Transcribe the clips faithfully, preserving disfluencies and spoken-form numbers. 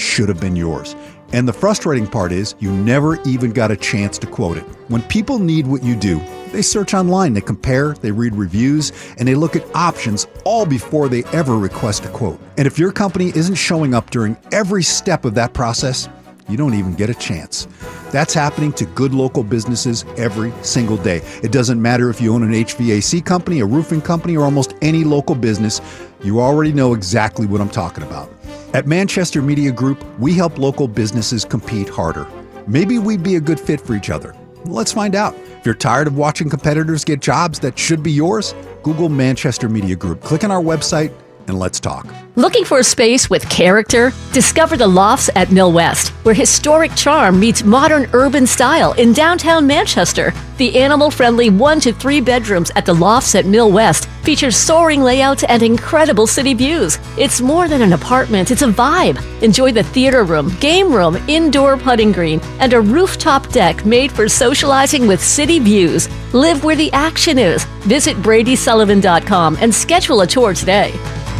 that should have been yours. And the frustrating part is you never even got a chance to quote it. When people need what you do, they search online, they compare, they read reviews, and they look at options all before they ever request a quote. And if your company isn't showing up during every step of that process, you don't even get a chance. That's happening to good local businesses every single day. It doesn't matter if you own an H V A C company, a roofing company, or almost any local business. You already know exactly what I'm talking about. At Manchester Media Group, we help local businesses compete harder. Maybe we'd be a good fit for each other. Let's find out. If you're tired of watching competitors get jobs that should be yours, Google Manchester Media Group. Click on our website and let's talk. Looking for a space with character? Discover the Lofts at Mill West, where historic charm meets modern urban style in downtown Manchester. The animal-friendly one to three bedrooms at the Lofts at Mill West features soaring layouts and incredible city views. It's more than an apartment, it's a vibe. Enjoy the theater room, game room, indoor putting green, and a rooftop deck made for socializing with city views. Live where the action is. Visit Brady Sullivan dot com and schedule a tour today.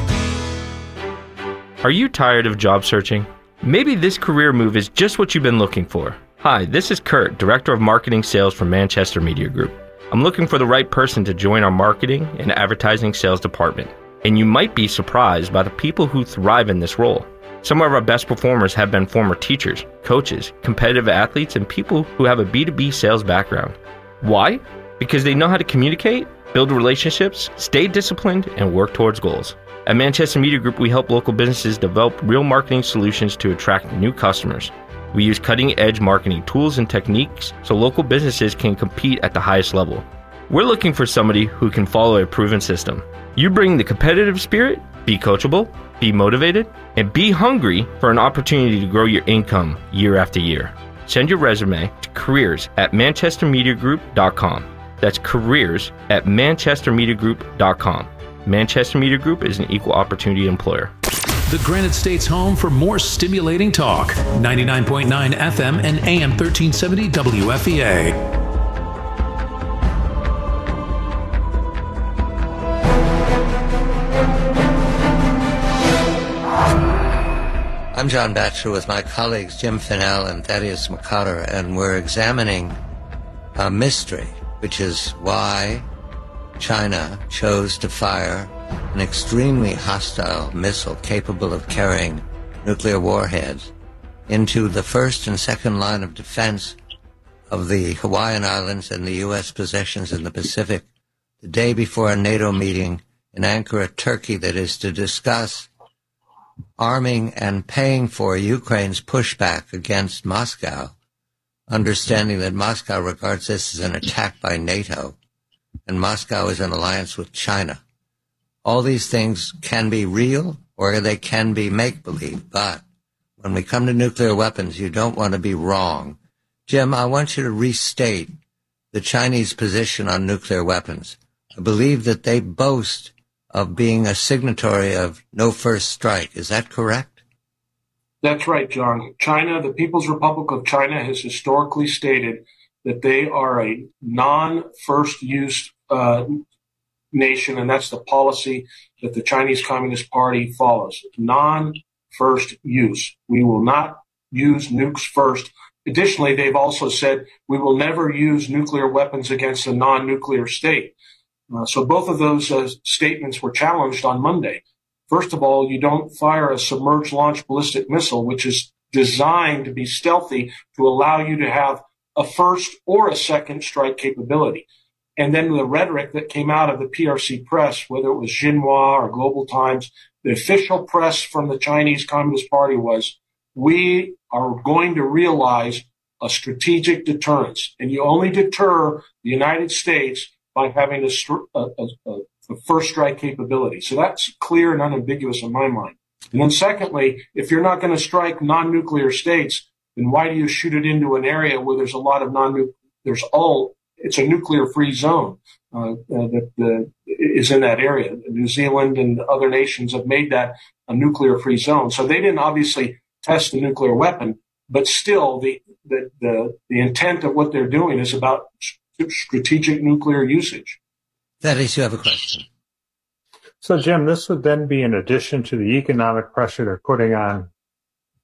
Are you tired of job searching? Maybe this career move is just what you've been looking for. Hi, this is Kurt, Director of Marketing Sales for Manchester Media Group. I'm looking for the right person to join our marketing and advertising sales department. And you might be surprised by the people who thrive in this role. Some of our best performers have been former teachers, coaches, competitive athletes, and people who have a B two B sales background. Why? Because they know how to communicate, build relationships, stay disciplined, and work towards goals. At Manchester Media Group, we help local businesses develop real marketing solutions to attract new customers. We use cutting-edge marketing tools and techniques so local businesses can compete at the highest level. We're looking for somebody who can follow a proven system. You bring the competitive spirit, be coachable, be motivated, and be hungry for an opportunity to grow your income year after year. Send your resume to careers at manchester media group dot com. That's careers at manchester media group dot com. Manchester Media Group is an equal opportunity employer. The Granite State's home for more stimulating talk. ninety-nine point nine F M and A M thirteen seventy W F E A. I'm John Batchelor with my colleagues Jim Finnell and Thaddeus McCutter, and we're examining a mystery, which is why China chose to fire an extremely hostile missile capable of carrying nuclear warheads into the first and second line of defense of the Hawaiian Islands and the U S possessions in the Pacific the day before a NATO meeting in Ankara, Turkey, that is to discuss arming and paying for Ukraine's pushback against Moscow, understanding that Moscow regards this as an attack by NATO. And Moscow is in alliance with China. All these things can be real or they can be make-believe, but when we come to nuclear weapons, you don't want to be wrong. Jim, I want you to restate the Chinese position on nuclear weapons. I believe that they boast of being a signatory of no first strike. Is that correct? That's right, John. China, the People's Republic of China, has historically stated that they are a non-first use uh, nation, and that's the policy that the Chinese Communist Party follows. Non-first use. We will not use nukes first. Additionally, they've also said we will never use nuclear weapons against a non-nuclear state. Uh, so both of those uh, statements were challenged on Monday. First of all, you don't fire a submerged launch ballistic missile, which is designed to be stealthy to allow you to have a first or a second strike capability. And then the rhetoric that came out of the P R C press, whether it was Xinhua or Global Times, the official press from the Chinese Communist Party was, we are going to realize a strategic deterrence. And you only deter the United States by having a, a, a, a first strike capability. So that's clear and unambiguous in my mind. And then secondly, if you're not going to strike non-nuclear states, then why do you shoot it into an area where there's a lot of non-nuclear, there's all, it's a nuclear-free zone uh, uh, that uh, is in that area. New Zealand and other nations have made that a nuclear-free zone. So they didn't obviously test the nuclear weapon, but still the, the, the, the intent of what they're doing is about strategic nuclear usage. That is, you have a question. So, Jim, this would then be in addition to the economic pressure they're putting on